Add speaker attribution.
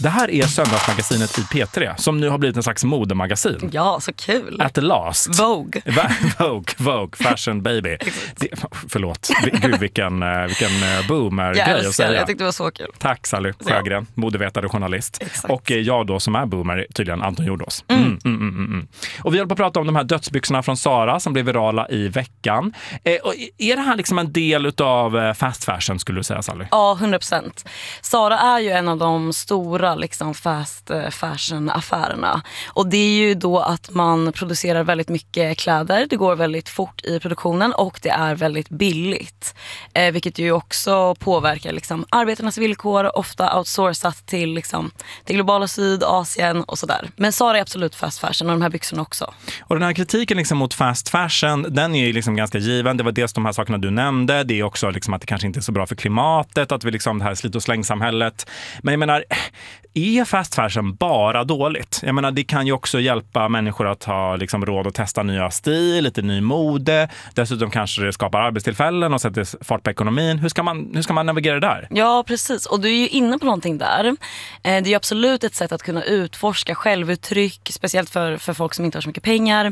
Speaker 1: Det här är söndagsmagasinet i P3 som nu har blivit en slags modemagasin.
Speaker 2: Ja, så kul.
Speaker 1: At last.
Speaker 2: Vogue.
Speaker 1: Vogue, fashion baby. Förlåt, gud vilken boomer-grej att säga.
Speaker 2: Jag tyckte det var så kul.
Speaker 1: Tack Sally Sjögren, modevetare och journalist.
Speaker 2: Exakt.
Speaker 1: Och jag då som är boomer, tydligen Anton Jordås. Och vi håller på att prata om de här dödsbyxorna från Zara som blev virala i veckan. Och är det här liksom en del av fast fashion skulle du säga, Sally?
Speaker 2: Ja, 100%. Zara är ju en av de stora liksom, fast fashion-affärerna. Och det är ju då att man producerar väldigt mycket kläder. Det går väldigt fort i produktionen och det är väldigt billigt. Vilket ju också påverkar liksom, arbetarnas villkor, ofta outsourcat till liksom, det globala syd, Asien och sådär. Men Zara är absolut fast fashion och de här byxorna också.
Speaker 1: Och den här kritiken liksom mot fast fashion, den är ju liksom ganska given. Det var dels de här sakerna du nämnde. Det är också liksom att det kanske inte är så bra för klimatet, att vi liksom det här slit- och slängsamhället. Men jag menar, är fast fashion bara dåligt? Jag menar, det kan ju också hjälpa människor att ha liksom råd att testa nya stil, lite ny mode. Dessutom kanske det skapar arbetstillfällen och sätter fart på ekonomin. Hur ska man navigera där?
Speaker 2: Ja, precis. Och du är ju inne på någonting där. Det är ju absolut ett sätt att kunna utforska självuttryck, speciellt för folk som inte har så mycket pengar.